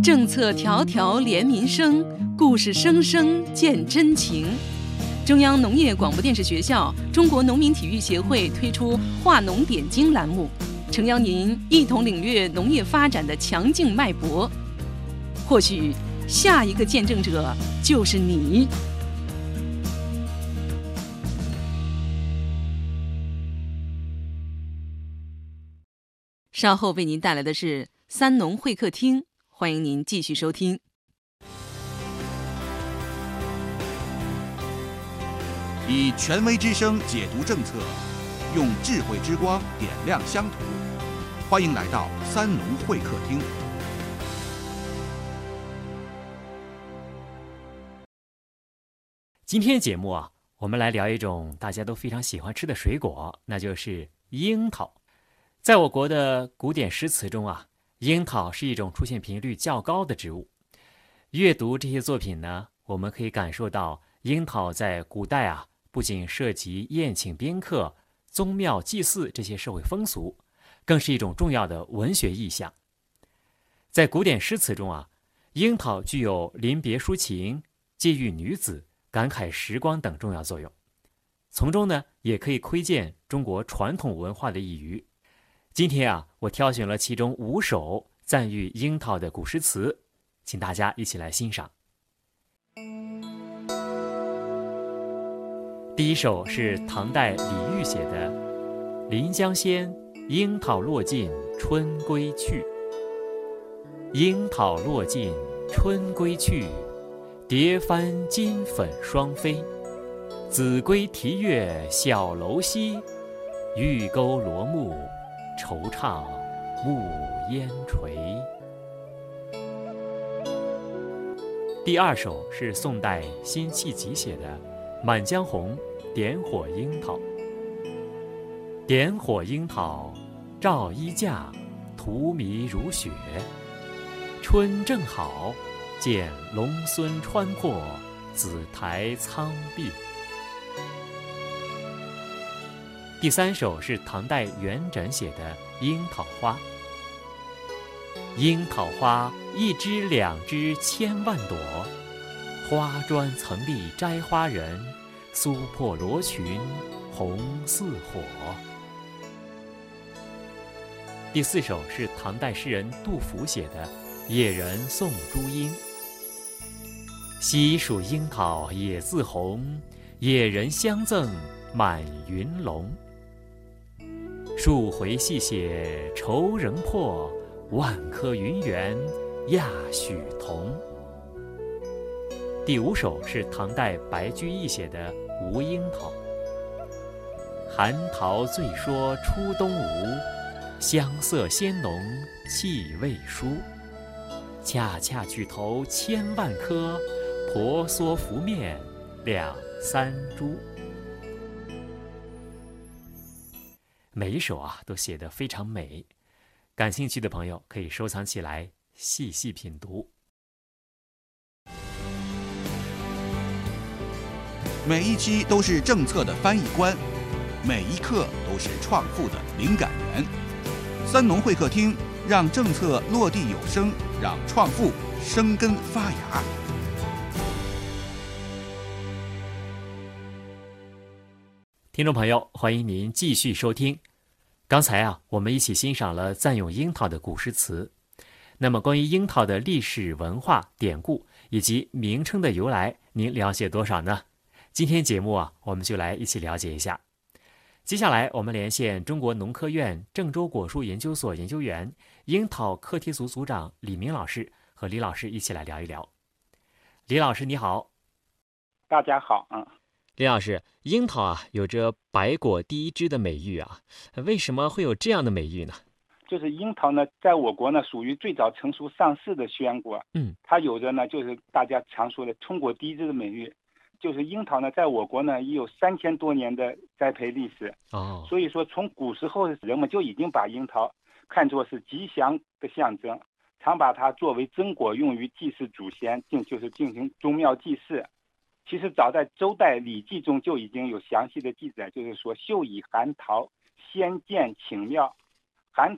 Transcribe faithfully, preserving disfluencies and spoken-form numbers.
政策条条连民生，故事声声见真情。中央农业广播电视学校、中国农民体育协会推出“化农点睛”栏目，诚邀您一同领略农业发展的强劲脉搏。或许下一个见证者就是你。稍后为您带来的是三农会客厅，欢迎您继续收听。 以权威之声解读政策，用智慧之光点亮乡土。欢迎来到三农会客厅。 今天节目啊，我们来聊一种大家都非常喜欢吃的水果，那就是樱桃。在我国的古典诗词中啊，樱桃是一种出现频率较高的植物。阅读这些作品呢，我们可以感受到樱桃在古代啊，不仅涉及宴请宾客、宗庙祭祀这些社会风俗，更是一种重要的文学意象。在古典诗词中啊，樱桃具有临别抒情、借喻女子、感慨时光等重要作用。从中呢，也可以窥见中国传统文化的一隅。今天啊，我挑选了其中五首赞誉樱桃的古诗词，请大家一起来欣赏。第一首是唐代李煜写的《临江仙·樱桃落尽春归去》。樱桃落尽春归去，蝶翻金粉双飞。子规啼月小楼西，玉钩罗幕惆怅暮烟垂。第二首是宋代辛弃疾写的《满江红·点火樱桃》。点火樱桃照衣架，荼蘼如雪。春正好，见龙孙穿破紫台苍壁。第三首是唐代元稹写的《樱桃花》。樱桃花，一枝两枝千万朵，花砖层立摘花人，酥破罗裙红似火。第四首是唐代诗人杜甫写的《野人送朱樱》。西蜀樱桃野自红，野人相赠满云笼。数回细写愁仍破，万颗云缘亚许同。第五首是唐代白居易写的《吴樱桃》。寒桃醉说初东吴，香色鲜浓气未舒。恰恰举头千万颗，婆娑拂面两三株。每一首啊都写得非常美，感兴趣的朋友可以收藏起来细细品读。 每一期都是政策的翻译官，每一刻都是创富的灵感源。三农会客厅，让政策落地有声，让创富生根发芽。 听众朋友，欢迎您继续收听。刚才啊，我们一起欣赏了赞咏樱桃的古诗词。那么，关于樱桃的历史文化典故以及名称的由来，您了解多少呢？今天节目啊，我们就来一起了解一下。接下来，我们连线中国农科院郑州果树研究所研究员、樱桃课题组组长李明老师，和李老师一起来聊一聊。李老师，你好。 大家好啊。 李老师，樱桃啊有着百果第一枝的美誉啊，为什么会有这样的美誉呢？ 就是樱桃呢，在我国呢属于最早成熟上市的鲜果， 嗯， 它有着呢就是大家常说的中国第一枝的美誉。就是樱桃呢，在我国呢已有三千多年的栽培历史， 哦， 所以说从古时候人们就已经把樱桃看作是吉祥的象征，常把它作为真果用于祭祀祖先，进就是进行宗庙祭祀。其实早在周代《礼记》中就已经有详细的记载，就是说秀以寒桃，先见请庙，